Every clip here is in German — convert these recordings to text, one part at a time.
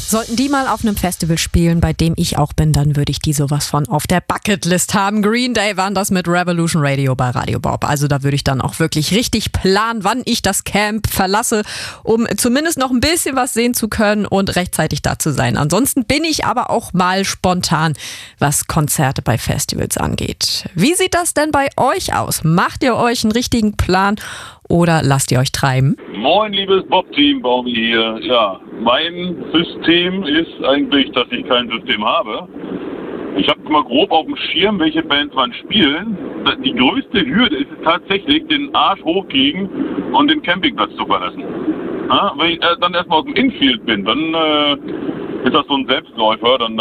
Sollten die mal auf einem Festival spielen, bei dem ich auch bin, dann würde ich die sowas von auf der Bucketlist haben. Green Day waren das mit Revolution Radio bei Radio Bob. Also da würde ich dann auch wirklich richtig planen, wann ich das Camp verlasse, um zumindest noch ein bisschen was sehen zu können und rechtzeitig da zu sein. Ansonsten bin ich aber auch mal spontan, was Konzerte bei Festivals angeht. Wie sieht das denn bei euch aus? Macht ihr euch einen richtigen Plan oder lasst ihr euch treiben? Moin, liebes Bob-Team, Baumi hier. Ja, mein System ist eigentlich, dass ich kein System habe. Ich habe mal grob auf dem Schirm, welche Bands wann spielen. Die größte Hürde ist es tatsächlich, den Arsch hochkriegen und den Campingplatz zu verlassen. Ja, wenn ich dann erstmal aus dem Infield bin, dann ist das so ein Selbstläufer. Dann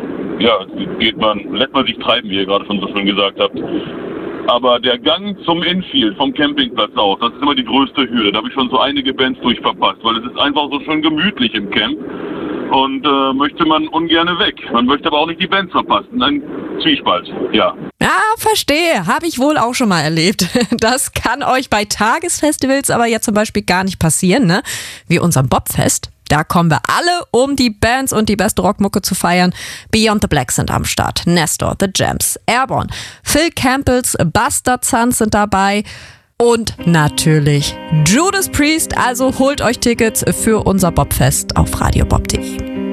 lässt man sich treiben, wie ihr gerade schon so schön gesagt habt. Aber der Gang zum Infield, vom Campingplatz aus, das ist immer die größte Hürde. Da habe ich schon so einige Bands durchverpasst, weil es ist einfach so schön gemütlich im Camp. Und möchte man ungerne weg. Man möchte aber auch nicht die Bands verpassen. Ein Zwiespalt, ja. Ja, verstehe. Habe ich wohl auch schon mal erlebt. Das kann euch bei Tagesfestivals aber ja zum Beispiel gar nicht passieren, ne? Wie unserem Bobfest. Da kommen wir alle, um die Bands und die beste Rockmucke zu feiern. Beyond the Black sind am Start. Nestor, The Jams, Airborne, Phil Campbells, Bastard Sons sind dabei. Und natürlich Judas Priest. Also holt euch Tickets für unser Bobfest auf radiobob.de.